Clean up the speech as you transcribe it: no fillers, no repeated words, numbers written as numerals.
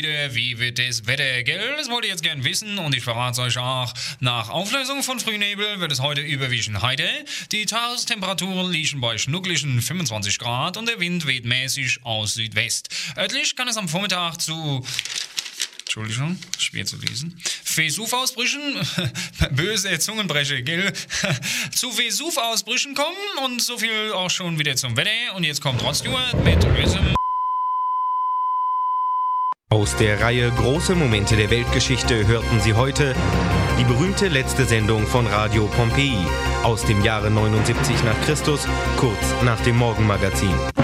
wieder, wie wird das Wetter, gell? Das wollt ihr jetzt gern wissen und ich verrate euch auch. Nach Auflösung von Frühnebel wird es heute überwiegend heiter. Die Tagestemperaturen liegen bei schnuckligen 25 Grad und der Wind weht mäßig aus Südwest. Örtlich kann es am Vormittag zu... Entschuldigung, schwer zu lesen. Vesuv-Ausbrüchen, böse Zungenbrecher, gell? Zu Vesuv-Ausbrüchen kommen und so viel auch schon wieder zum Wetter. Und jetzt kommt Rod Stewart mit Rhythm. Aus der Reihe Große Momente der Weltgeschichte hörten Sie heute die berühmte letzte Sendung von Radio Pompeii aus dem Jahre 79 nach Christus, kurz nach dem Morgenmagazin.